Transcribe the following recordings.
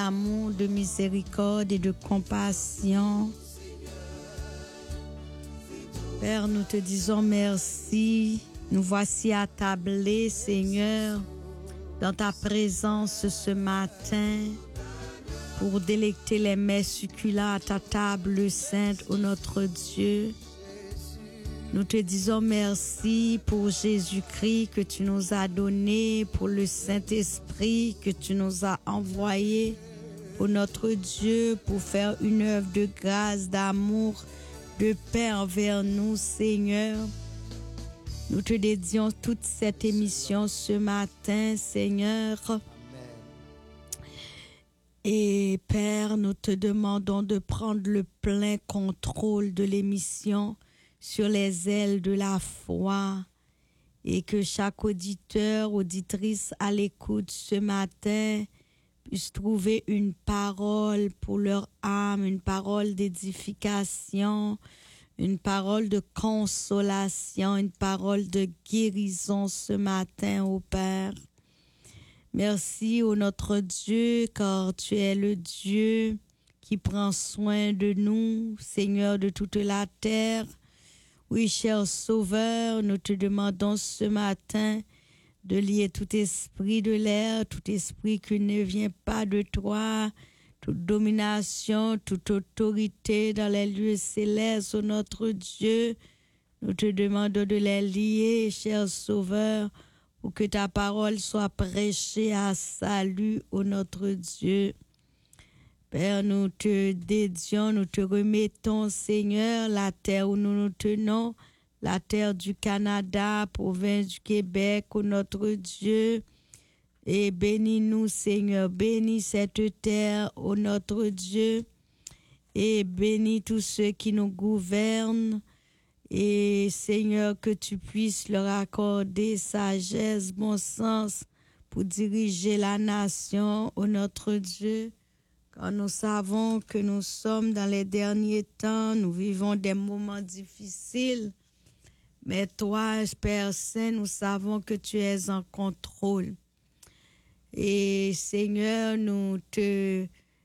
Amour, de miséricorde et de compassion. Père, nous te disons merci. Nous voici attablés, Seigneur, dans ta présence ce matin pour délecter les mets succulents à ta table sainte, ô notre Dieu. Nous te disons merci pour Jésus-Christ que tu nous as donné, pour le Saint-Esprit que tu nous as envoyé, pour notre Dieu, pour faire une œuvre de grâce, d'amour, de paix envers nous, Seigneur. Nous te dédions toute cette émission ce matin, Seigneur. Et Père, nous te demandons de prendre le plein contrôle de l'émission sur les ailes de la foi et que chaque auditeur, auditrice à l'écoute ce matin puisse trouver une parole pour leur âme, une parole d'édification, une parole de consolation, une parole de guérison ce matin, ô Père. Merci, ô notre Dieu, car tu es le Dieu qui prend soin de nous, Seigneur de toute la terre. Oui, cher Sauveur, nous te demandons ce matin de lier tout esprit de l'air, tout esprit qui ne vient pas de toi, toute domination, toute autorité dans les lieux célestes, ô notre Dieu. Nous te demandons de les lier, cher Sauveur, pour que ta parole soit prêchée à salut, ô notre Dieu. Père, nous te dédions, nous te remettons, Seigneur, la terre où nous nous tenons, la terre du Canada, province du Québec, ô notre Dieu. Et bénis-nous, Seigneur, bénis cette terre, ô notre Dieu. Et bénis tous ceux qui nous gouvernent. Et Seigneur, que tu puisses leur accorder sagesse, bon sens pour diriger la nation, ô notre Dieu. Quand nous savons que nous sommes dans les derniers temps, nous vivons des moments difficiles. Mais toi, Père Saint, nous savons que tu es en contrôle. Et Seigneur, nous te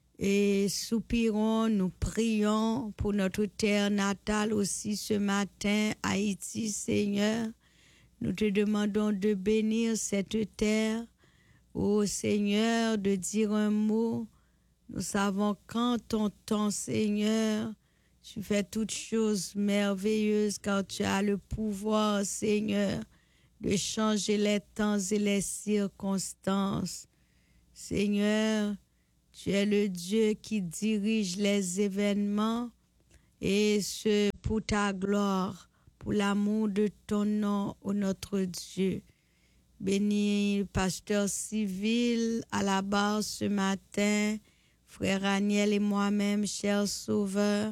soupirons, nous prions pour notre terre natale aussi ce matin, Haïti, Seigneur. Nous te demandons de bénir cette terre. Ô Seigneur, de dire un mot. Nous savons qu'en ton temps, Seigneur, tu fais toutes choses merveilleuses car tu as le pouvoir, Seigneur, de changer les temps et les circonstances. Seigneur, tu es le Dieu qui dirige les événements et ce pour ta gloire, pour l'amour de ton nom, ô notre Dieu. Bénis le pasteur civil à la barre ce matin, Frère Aniel et moi-même, cher Sauveur,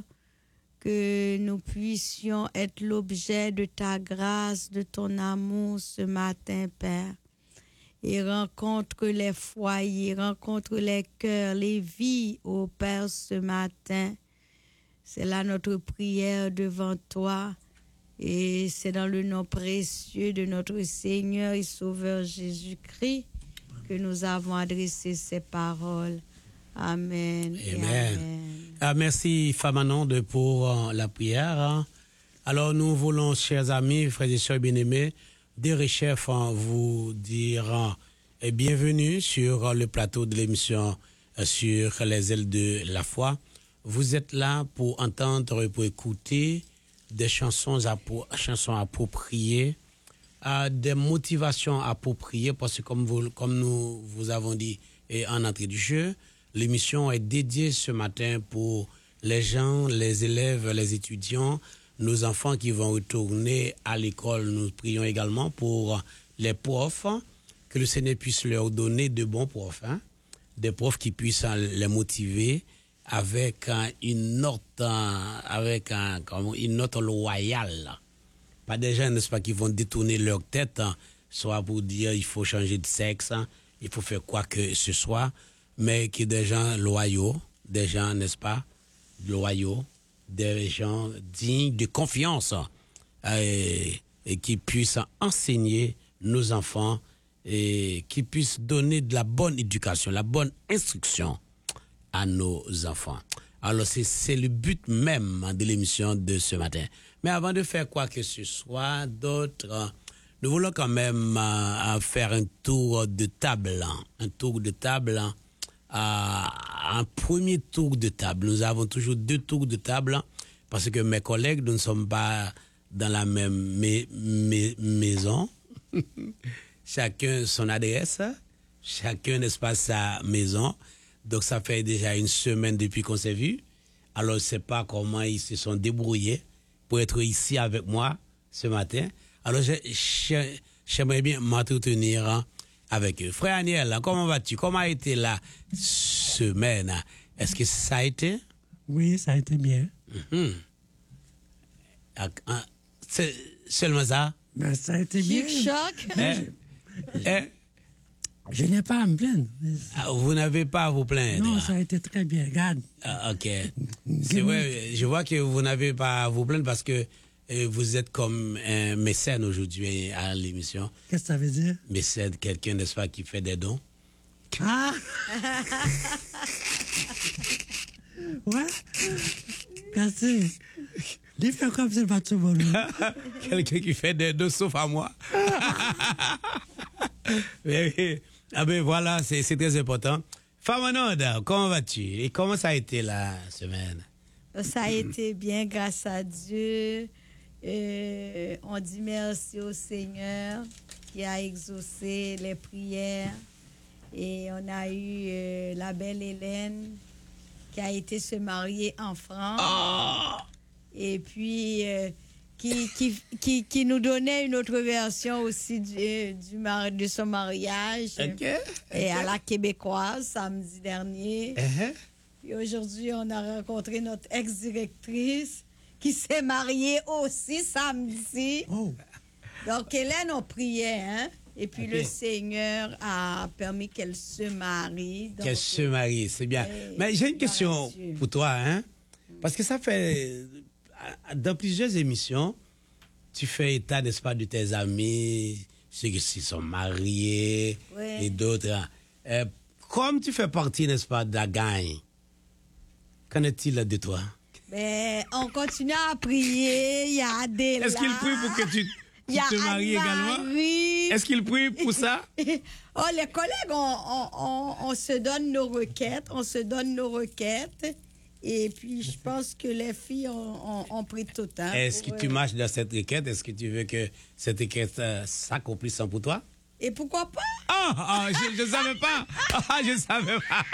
que nous puissions être l'objet de ta grâce, de ton amour ce matin, Père. Et rencontre les foyers, rencontre les cœurs, les vies, ô Père, ce matin. C'est là notre prière devant toi. Et c'est dans le nom précieux de notre Seigneur et Sauveur Jésus-Christ que nous avons adressé ces paroles. Amen. Amen. Ah, merci Famanonde pour la prière. Alors nous voulons, chers amis, frères et sœurs bien-aimés, des chefs vous dire bienvenue sur le plateau de l'émission sur les ailes de la foi. Vous êtes là pour entendre, pour écouter des chansons appropriées, des motivations appropriées, parce que comme nous vous avons dit en entrée du jeu, l'émission est dédiée ce matin pour les gens, les élèves, les étudiants, nos enfants qui vont retourner à l'école. Nous prions également pour les profs, que le Seigneur puisse leur donner de bons profs, des profs qui puissent les motiver avec une note loyale. Pas des gens, n'est-ce pas, qui vont détourner leur tête, soit pour dire il faut changer de sexe, il faut faire quoi que ce soit, mais qui des gens loyaux, des gens, n'est-ce pas, loyaux, des gens dignes de confiance, et qui puissent enseigner nos enfants et qui puissent donner de la bonne éducation, la bonne instruction. à nos enfants. Alors, c'est le but même de l'émission de ce matin. Mais avant de faire quoi que ce soit d'autre, nous voulons quand même faire un tour de table. Un tour de table. Un premier tour de table. Nous avons toujours 2 tours de table parce que mes collègues, nous ne sommes pas dans la même maison. Chacun son adresse. Chacun, n'est-ce pas, sa maison. Donc, ça fait déjà 1 semaine depuis qu'on s'est vu. Alors, je ne sais pas comment ils se sont débrouillés pour être ici avec moi ce matin. Alors, j'aimerais bien m'entretenir avec eux. Frère Aniel, comment vas-tu? Comment a été la semaine? Est-ce que ça a été? Oui, ça a été bien. C'est seulement ça? Ben, ça a été bien. Chic-choc. Je n'ai pas à me plaindre. Vous n'avez pas à vous plaindre? Non, ça a été très bien. Regarde. OK. C'est vrai, je vois que vous n'avez pas à vous plaindre parce que vous êtes comme un mécène aujourd'hui à l'émission. Qu'est-ce que ça veut dire? Mécène, quelqu'un, n'est-ce pas, qui fait des dons. Ah! Ouais? Merci. Il fait comme ça, pas tout le monde. Quelqu'un qui fait des dons, sauf à moi. Mais, ah ben voilà, c'est très important. Famanode, comment vas-tu? Et comment ça a été la semaine? Ça a été bien, grâce à Dieu. On dit merci au Seigneur qui a exaucé les prières. Et on a eu la belle Hélène qui a été se marier en France. Oh! Et puis, qui nous donnait une autre version aussi de son mariage. Okay. Et à la Québécoise, samedi dernier. Et aujourd'hui, on a rencontré notre ex-directrice qui s'est mariée aussi samedi. Oh. Donc, Hélène, on priait, hein? Et puis, le Seigneur a permis qu'elle se marie. Qu'elle se marie, c'est bien. Mais j'ai une question pour toi, hein? Parce que ça fait... Dans plusieurs émissions, tu fais état, n'est-ce pas, de tes amis, ceux qui sont mariés et d'autres. Comme tu fais partie, n'est-ce pas, de la gang, qu'en est-il de toi? Mais on continue à prier. Il y a Adéla. Est-ce qu'il prie pour que tu te maries également? Est-ce qu'il prie pour ça? Oh, les collègues, on se donne nos requêtes. On se donne nos requêtes. Et puis, je pense que les filles ont pris tout le temps. Est-ce que tu marches dans cette requête? Est-ce que tu veux que cette requête s'accomplisse pour toi? Et pourquoi pas? Ah, je ne savais pas. Ah, je ne savais pas.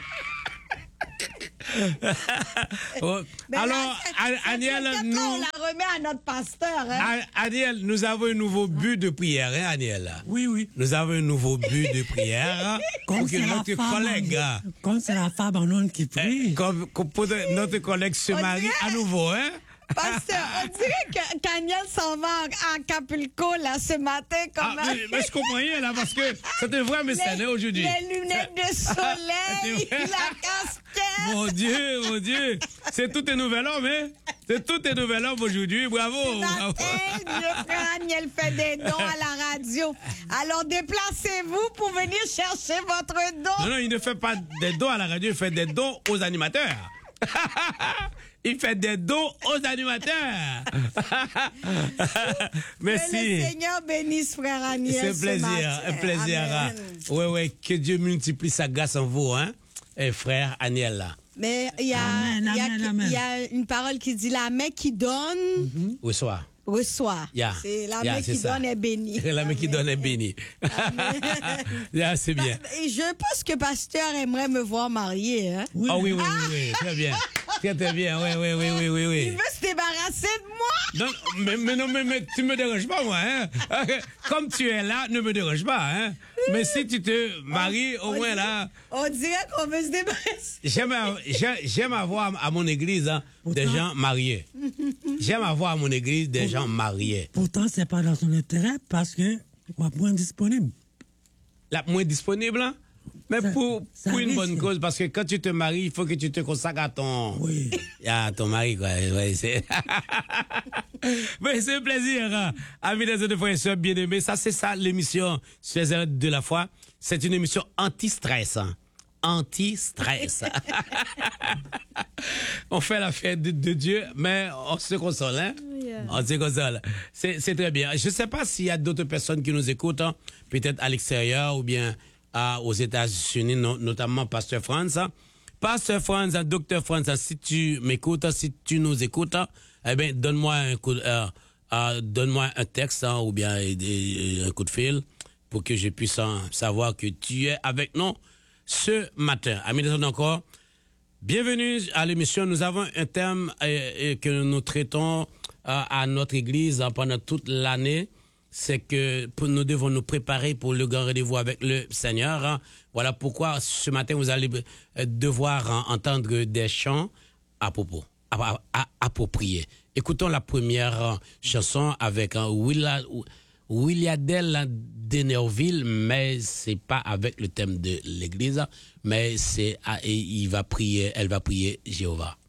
Alors, Aniel, nous... On la remet à notre pasteur. Hein? Aniel, nous avons un nouveau but de prière, hein, Aniel? Oui, oui. Nous avons un nouveau but de prière pour que notre collègue... Comme c'est la femme en onde qui prie. Comme pour notre collègue se marie à nouveau, hein? Pasteur, on dirait qu'Aniel s'en va à Acapulco, là, ce matin. Mais je comprends rien, là, parce que c'est un vrai message, hein, aujourd'hui. Les lunettes de soleil, la casquette. Mon Dieu. C'est tout un nouvel homme, hein? C'est tout un nouvel homme aujourd'hui. Bravo. Le frère Aniel fait des dons à la radio. Alors, déplacez-vous pour venir chercher votre don. Non, il ne fait pas des dons à la radio, il fait des dons aux animateurs. Il fait des dons aux animateurs. Merci. Que le Seigneur bénisse frère Aniel. C'est un plaisir. Ouais, que Dieu multiplie sa grâce en vous, hein, et frère Aniel. Mais il y a une parole qui dit la main qui donne reçoit. C'est la main qui donne est bénie. La main qui donne est bénie. C'est bien. Je pense que pasteur aimerait me voir mariée. Hein? Oui. Oh oui, très bien. Très bien, oui. Il veut se débarrasser de moi. Non, mais tu me déranges pas, moi. Hein? Comme tu es là, ne me dérange pas. Hein? Mais si tu te maries, au moins là... On dirait qu'on veut se débarrasser. J'aime avoir à mon église des gens mariés. J'aime avoir à mon église des gens mariés. Pourtant, c'est pas dans son intérêt parce que on est moins disponible. Moins disponible, hein? Mais pour une bonne cause, parce que quand tu te maries, il faut que tu te consacres à ton mari, quoi. Ouais, mais c'est un plaisir, amis des frères et sœurs bien-aimés. Ça, c'est ça, l'émission César de la foi. C'est une émission anti-stress. anti-stress. On fait la fête de Dieu, mais on se console, hein? Yeah. On se console. C'est très bien. Je ne sais pas s'il y a d'autres personnes qui nous écoutent, hein, peut-être à l'extérieur ou bien aux États-Unis, notamment Pasteur Franz. Pasteur Franz, Docteur Franz, si tu m'écoutes, si tu nous écoutes, eh bien, donne-moi un texte hein, ou bien un coup de fil pour que je puisse savoir que tu es avec nous ce matin. Amis encore, bienvenue à l'émission. Nous avons un thème que nous traitons à notre église pendant toute l'année. C'est que nous devons nous préparer pour le grand rendez-vous avec le Seigneur. Hein. Voilà pourquoi ce matin, vous allez devoir entendre des chants appropriés. Écoutons la première chanson avec Williadelle de Nerville, mais c'est pas avec le thème de l'église, mais elle va prier Jéhovah.